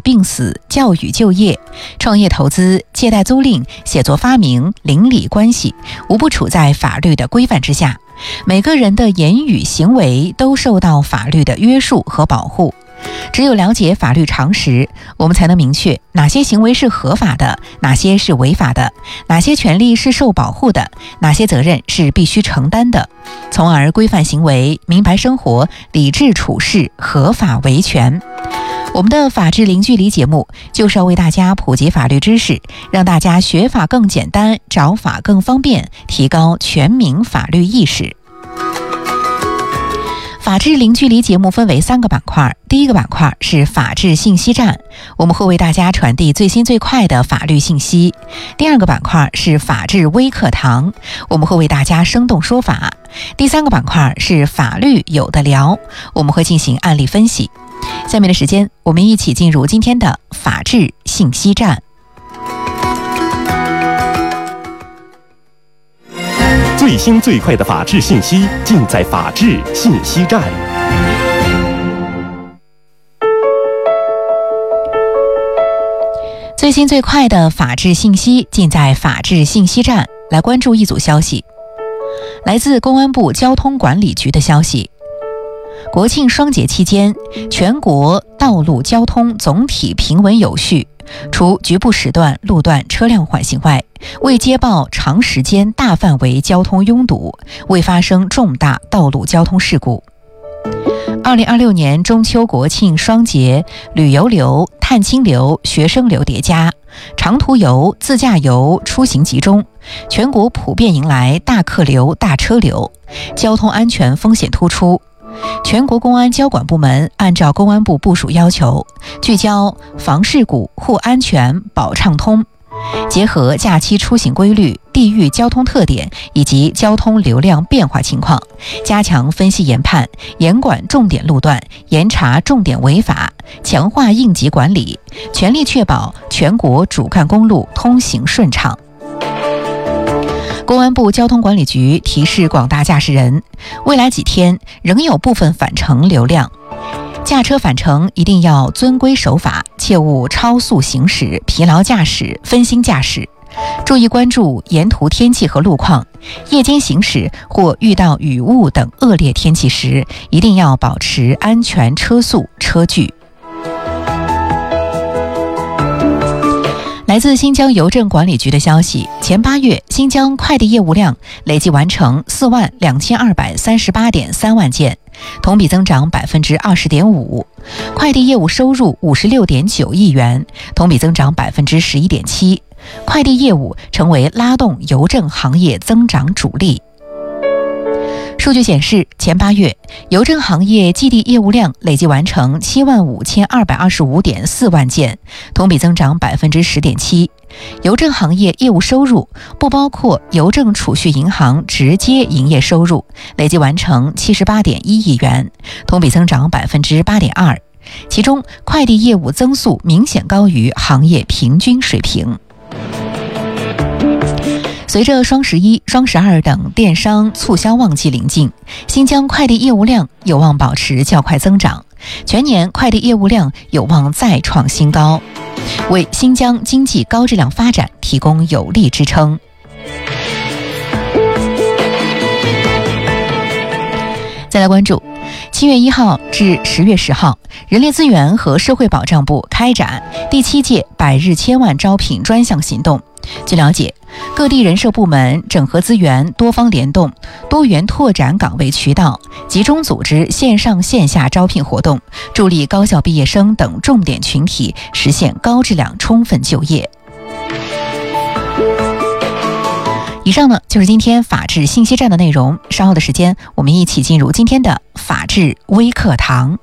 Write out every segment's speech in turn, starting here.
病死、教育就业、创业投资、借贷租赁、写作发明、邻里关系，无不处在法律的规范之下。每个人的言语行为都受到法律的约束和保护。只有了解法律常识，我们才能明确哪些行为是合法的，哪些是违法的，哪些权利是受保护的，哪些责任是必须承担的，从而规范行为，明白生活，理智处事，合法维权。我们的法治零距离节目就是要为大家普及法律知识，让大家学法更简单，找法更方便，提高全民法律意识。法治零距离节目分为3个板块，第一个板块是法治信息站，我们会为大家传递最新最快的法律信息。第二个板块是法治微课堂，我们会为大家生动说法。第3个板块是法律有的聊，我们会进行案例分析。下面的时间，我们一起进入今天的法治信息站。 最新最快的法治信息尽在法治信息站。 最新最快的法治信息尽在法治信息站。来关注一组消息，来自公安部交通管理局的消息。国庆双节期间，全国道路交通总体平稳有序，除局部时段路段车辆缓行外，未接报长时间大范围交通拥堵，未发生重大道路交通事故。2026年中秋国庆双节，旅游流、探亲流、学生流叠加，长途游、自驾游出行集中，全国普遍迎来大客流、大车流，交通安全风险突出。全国公安交管部门按照公安部部署要求，聚焦防事故、护安全、保畅通，结合假期出行规律、地域交通特点以及交通流量变化情况，加强分析研判，严管重点路段，严查重点违法，强化应急管理，全力确保全国主干公路通行顺畅。公安部交通管理局提示广大驾驶人，未来几天仍有部分返程流量，驾车返程一定要遵规守法，切勿超速行驶、疲劳驾驶、分心驾驶，注意关注沿途天气和路况，夜间行驶或遇到雨雾等恶劣天气时，一定要保持安全车速、车距。来自新疆邮政管理局的消息，前8月新疆快递业务量累计完成42238.3万件，同比增长 20.5%， 快递业务收入 56.9亿元，同比增长 11.7%， 快递业务成为拉动邮政行业增长主力。数据显示，前8月邮政行业寄递业务量累计完成75225.4万件，同比增长 10.7%。邮政行业业务收入不包括邮政储蓄银行直接营业收入，累计完成78.1亿元，同比增长 8.2%。其中，快递业务增速明显高于行业平均水平。随着双11、双12等电商促销旺季临近，新疆快递业务量有望保持较快增长，全年快递业务量有望再创新高，为新疆经济高质量发展提供有力支撑。再来关注7月1号至10月10号，人力资源和社会保障部开展第7届百日千万招聘专项行动。据了解，各地人社部门整合资源，多方联动，多元拓展岗位渠道，集中组织线上线下招聘活动，助力高校毕业生等重点群体实现高质量充分就业。以上呢就是今天法治信息站的内容，稍后的时间我们一起进入今天的法治微课堂。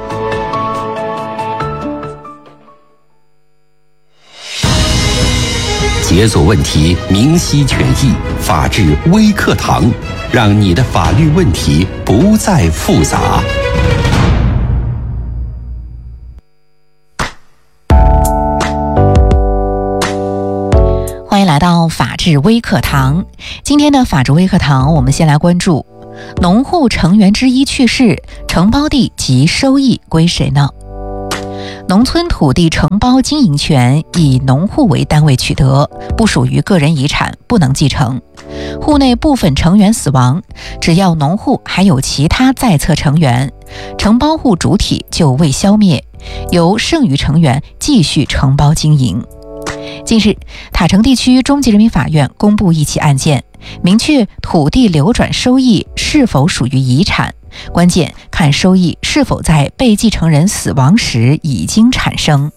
解锁问题，明晰权益，法治微课堂，让你的法律问题不再复杂。 欢迎来到法治微课堂。今天的法治微课堂，我们先来关注农户成员之一去世，承包地及收益归谁呢？ 农村土地承包经营权以农户为单位取得，不属于个人遗产，不能继承。户内部分成员死亡，只要农户还有其他在册成员，承包户主体就未消灭，由剩余成员继续承包经营。近日，塔城地区中级人民法院公布一起案件，明确土地流转收益是否属于遗产，关键看收益是否在被继承人死亡时已经产生。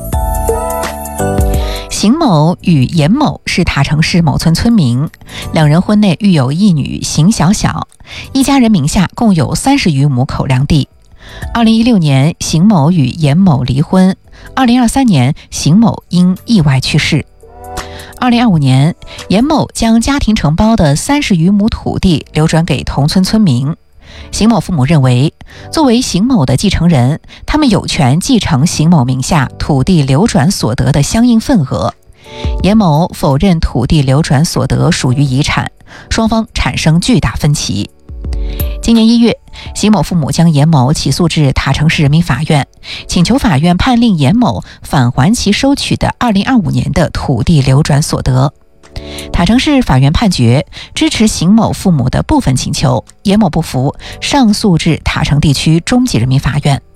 邢某与严某是塔城市某村村民，两人婚内育有一女邢小小，一家人名下共有30余亩口粮地。2016年，邢某与严某离婚，2023年，邢某因意外去世。2025年，严某将家庭承包的30余亩土地流转给同村村民。邢某父母认为，作为邢某的继承人，他们有权继承邢某名下土地流转所得的相应份额。严某否认土地流转所得属于遗产，双方产生巨大分歧。今年1月，邢某父母将严某起诉至塔城市人民法院，请求法院判令严某返还其收取的2025年的土地流转所得。塔城市法院判决支持邢某父母的部分请求，严某不服，上诉至塔城地区中级人民法院。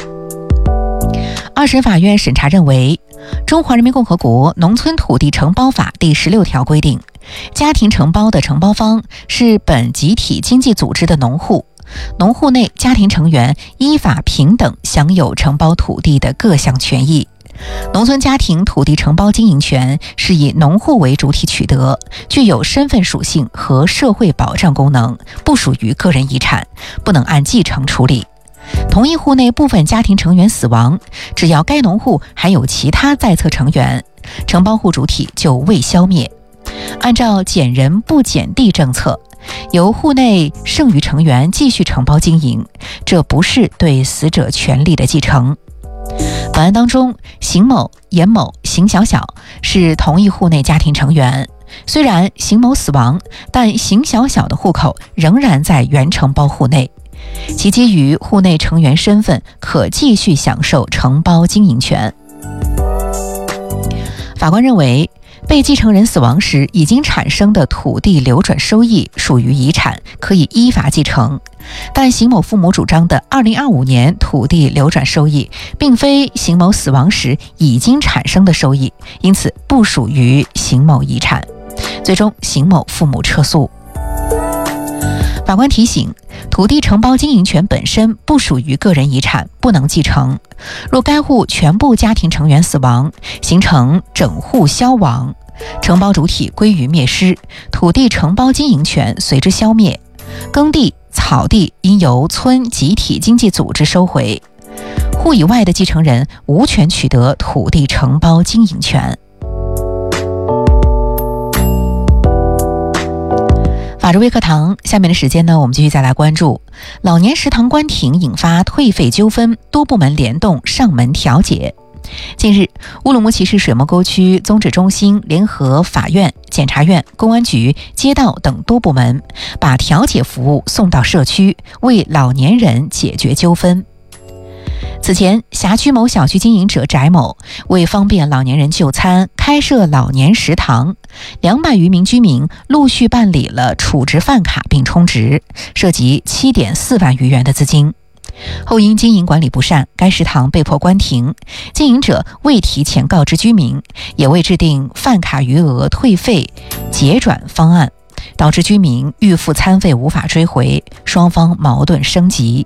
二审法院审查认为，《中华人民共和国农村土地承包法》第16条规定，家庭承包的承包方是本集体经济组织的农户，农户内家庭成员依法平等享有承包土地的各项权益。农村家庭土地承包经营权是以农户为主体取得，具有身份属性和社会保障功能，不属于个人遗产，不能按继承处理。同一户内部分家庭成员死亡，只要该农户还有其他在册成员，承包户主体就未消灭。按照减人不减地政策，由户内剩余成员继续承包经营，这不是对死者权利的继承。本案当中，邢某、严某、邢小小是同一户内家庭成员，虽然邢某死亡，但邢小小的户口仍然在原承包户内，其基于户内成员身份可继续享受承包经营权。法官认为，被继承人死亡时已经产生的土地流转收益属于遗产，可以依法继承。但邢某父母主张的2025年土地流转收益，并非邢某死亡时已经产生的收益，因此不属于邢某遗产。最终，邢某父母撤诉。法官提醒，土地承包经营权本身不属于个人遗产，不能继承。若该户全部家庭成员死亡，形成整户消亡，承包主体归于灭失，土地承包经营权随之消灭，耕地、草地应由村集体经济组织收回，户以外的继承人无权取得土地承包经营权。法治微课堂，下面的时间呢，我们继续再来关注老年食堂关停引发退费纠纷，多部门联动上门调解。近日，乌鲁木齐市水磨沟区综治中心联合法院、检察院、公安局、街道等多部门，把调解服务送到社区，为老年人解决纠纷。此前，辖区某小区经营者翟某为方便老年人就餐，开设老年食堂，200余名居民陆续办理了储值饭卡并充值，涉及7.4万余元的资金。后因经营管理不善，该食堂被迫关停，经营者未提前告知居民，也未制定饭卡余额退费结转方案，导致居民预付餐费无法追回，双方矛盾升级。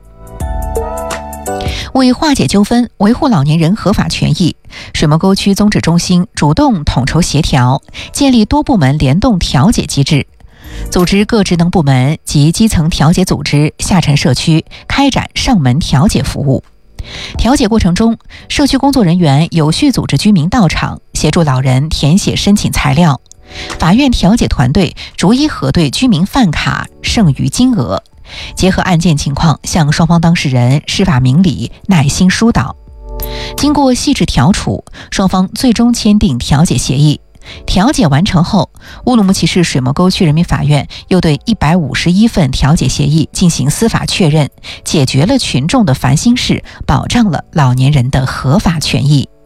为化解纠纷，维护老年人合法权益，水磨沟区综治中心主动统筹协调，建立多部门联动调解机制，组织各职能部门及基层调解组织下沉社区，开展上门调解服务。调解过程中，社区工作人员有序组织居民到场，协助老人填写申请材料。法院调解团队逐一核对居民饭卡剩余金额，结合案件情况向双方当事人施法明理，耐心疏导。经过细致调处，双方最终签订调解协议。 调解完成后，乌鲁木齐市水磨沟区人民法院又对151份调解协议进行司法确认，解决了群众的烦心事，保障了老年人的合法权益。